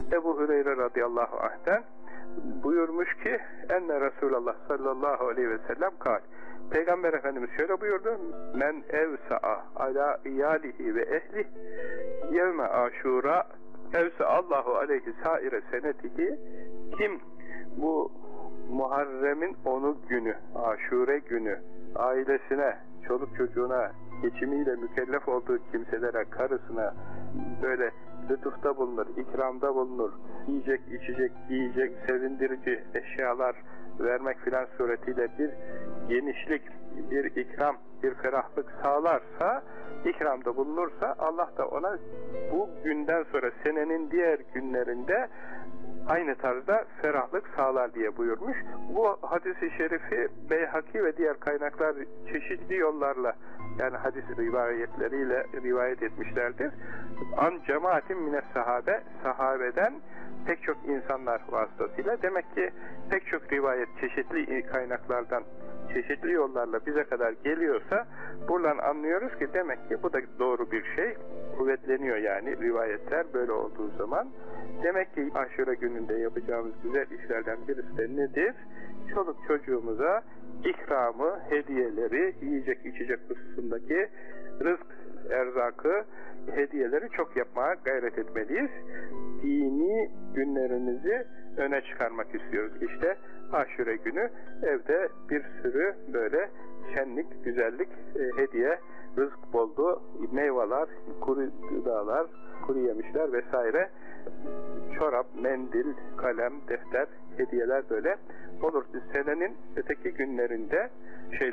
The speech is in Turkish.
Ebu Hureyre radıyallahu anh'ten buyurmuş ki enne Resulullah sallallahu aleyhi ve sellem kal. Peygamber Efendimiz şöyle buyurdu: men evsa'a ala iyalihi ve ehli yevme aşura evsa'allahu aleyhi saire senetihi. Kim bu Muharrem'in 10'u günü, Aşure günü ailesine, çoluk çocuğuna, geçimiyle mükellef olduğu kimselere, karısına böyle lütufta bulunur, ikramda bulunur, yiyecek, içecek, giyecek, sevindirici eşyalar vermek filan suretiyle bir genişlik, bir ikram, bir ferahlık sağlarsa, ikramda bulunursa, Allah da ona bu günden sonra senenin diğer günlerinde aynı tarzda ferahlık sağlar diye buyurmuş. Bu hadis-i şerifi Beyhaki ve diğer kaynaklar çeşitli yollarla, yani hadis rivayetleriyle rivayet etmişlerdir. An cemaatin mine sahabe, sahabeden pek çok insanlar vasıtasıyla. Demek ki pek çok rivayet çeşitli kaynaklardan, çeşitli yollarla bize kadar geliyorsa, buradan anlıyoruz ki demek ki bu da doğru bir şey. Kuvvetleniyor yani rivayetler böyle olduğu zaman. Demek ki Aşure gününde yapacağımız güzel işlerden birisi de nedir? Çoluk çocuğumuza ikramı, hediyeleri, yiyecek içecek hususundaki rızk, erzakı, hediyeleri çok yapmaya gayret etmeliyiz. Dini günlerimizi öne çıkarmak istiyoruz. İşte Aşure günü evde bir sürü böyle şenlik, güzellik, hediye, rızk bolluğu, meyveler, kuru gıdalar, kuru yemişler vesaire, çorap, mendil, kalem, defter, hediyeler böyle olur. Senenin öteki günlerinde